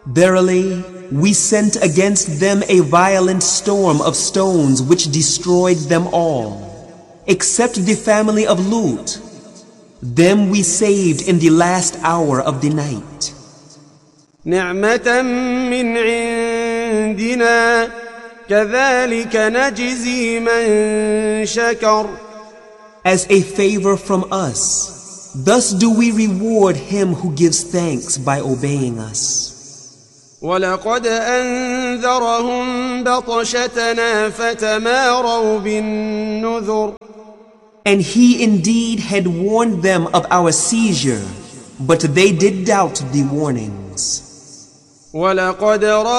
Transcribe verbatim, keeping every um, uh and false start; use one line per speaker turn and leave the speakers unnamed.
Verily, we sent against them a violent storm of stones which destroyed them all, except the family of Lut. Them we saved in the last hour of the night.
نعمة من عندنا كذلك نجزي من شكر.
As a favor from us, thus do we reward him who gives thanks by obeying us.
ولقد أنذرهم بطشتنا فتماروا بالنذر.
And he indeed had warned them of our seizure, but they did doubt the warnings.
ولقد